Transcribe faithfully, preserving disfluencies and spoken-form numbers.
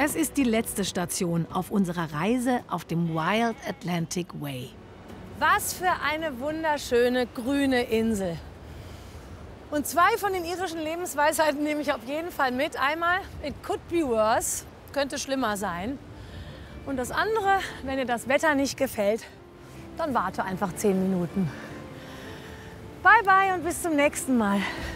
Es ist die letzte Station auf unserer Reise auf dem Wild Atlantic Way. Was für eine wunderschöne grüne Insel. Und zwei von den irischen Lebensweisheiten nehme ich auf jeden Fall mit. Einmal, it could be worse, könnte schlimmer sein. Und das andere, wenn dir das Wetter nicht gefällt, dann warte einfach zehn Minuten. Bye bye und bis zum nächsten Mal.